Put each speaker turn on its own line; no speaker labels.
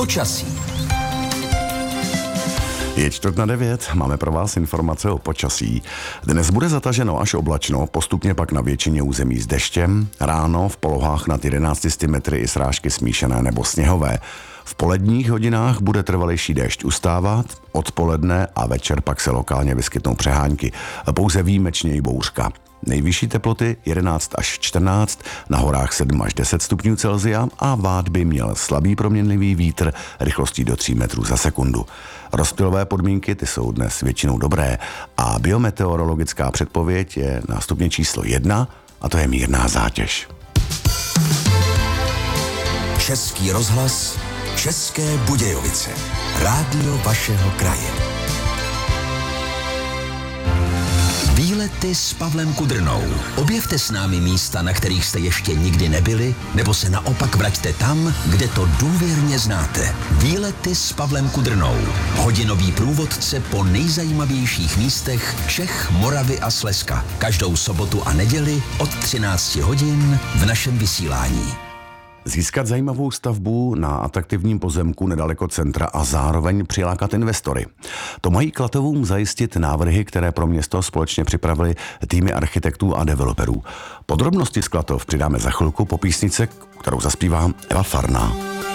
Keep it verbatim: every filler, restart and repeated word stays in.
Počasí.
Je čtvrt na devět, máme pro vás informace o počasí. Dnes bude zataženo až oblačno, postupně pak na většině území s deštěm, ráno v polohách nad jedenáct set metry i srážky smíšené nebo sněhové. V poledních hodinách bude trvalejší déšť ustávat, odpoledne a večer pak se lokálně vyskytnou přehánky, pouze výjimečně i bouřka. Nejvyšší teploty jedenáct až čtrnáct, na horách sedm až deset stupňů Celsia a vád by měl slabý proměnlivý vítr rychlostí do tří metrů za sekundu. Rozptylové podmínky ty jsou dnes většinou dobré a biometeorologická předpověď je na stupně číslo jedna a to je mírná zátěž.
Český rozhlas, České Budějovice. Rádio vašeho kraje. Výlety s Pavlem Kudrnou. Objevte s námi místa, na kterých jste ještě nikdy nebyli, nebo se naopak vraťte tam, kde to důvěrně znáte. Výlety s Pavlem Kudrnou. Hodinový průvodce po nejzajímavějších místech Čech, Moravy a Slezska. Každou sobotu a neděli od třinácti hodin v našem vysílání.
Získat zajímavou stavbu na atraktivním pozemku nedaleko centra a zároveň přilákat investory. To mají Klatovům zajistit návrhy, které pro město společně připravili týmy architektů a developerů. Podrobnosti z Klatov přidáme za chvilku po písnice, kterou zaspívá Eva Farná.